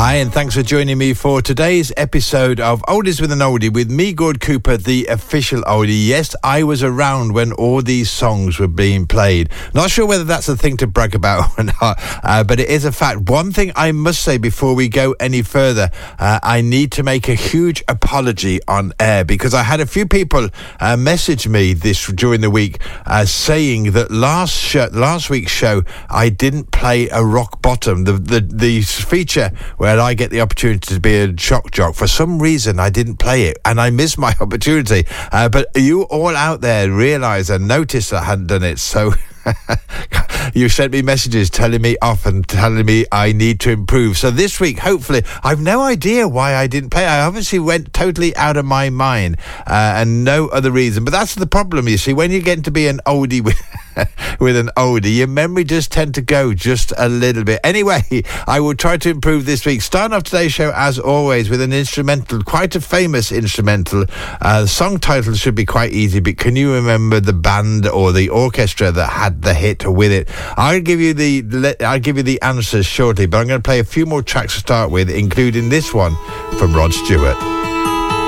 Hi, and thanks for joining me for today's episode of Oldies with an Oldie with me, Gord Cooper, the official oldie. Yes, I was around when all these songs were being played. Not sure whether that's a thing to brag about or not, but it is a fact. One thing I must say before we go any further, I need to make a huge apology on air because I had a few people message me during the week saying that last week's show I didn't play a rock bottom, the feature where I get the opportunity to be a shock jock. For some reason, I didn't play it, and I missed my opportunity. But you all out there realise and noticed I hadn't done it, so... You sent me messages telling me off and telling me I need to improve. So this week, hopefully, I've no idea why I didn't play. I obviously went totally out of my mind and no other reason. But that's the problem, you see. When you get to be an oldie with an oldie, your memory does tend to go just a little bit. Anyway, I will try to improve this week. Starting off today's show, as always, with an instrumental, quite a famous instrumental. The song title should be quite easy, but can you remember the band or the orchestra that had the hit with it? I'll give you the answers shortly, but I'm going to play a few more tracks to start with, including this one from Rod Stewart.